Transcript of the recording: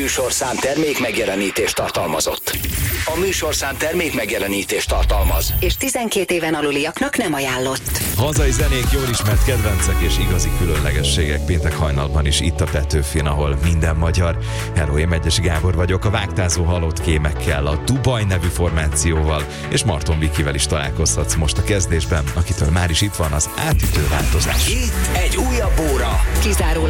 műsorszám termék megjelenítést tartalmazott. A műsorszám termék megjelenítést tartalmaz. És 12 éven aluliaknak nem ajánlott. Hazai zenék, jól ismert kedvencek és igazi különlegességek péntek hajnalban is itt a Petőfin, ahol minden magyar. Hello, én Megyesi Gábor vagyok, a vágtázó halott kémekkel, a Dubaj nevű formációval és Marton Vikivel is találkozhatsz most a kezdésben, akitől már is itt van az átütő változás. Itt egy újabb óra. Kizárólag